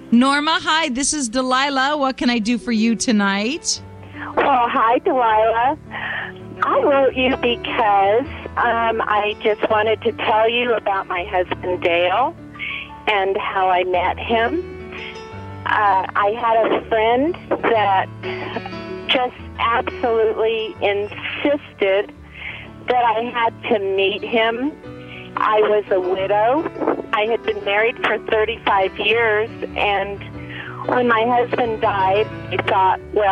Norma, hi, this is Delilah. What can I do for you tonight? Well, hi, Delilah. I wrote you because I just wanted to tell you about my husband, Dale, and how I met him. I had a friend that just absolutely insisted that I had to meet him. I was a widow. I had been married for 35 years, and when my husband died, I thought, well,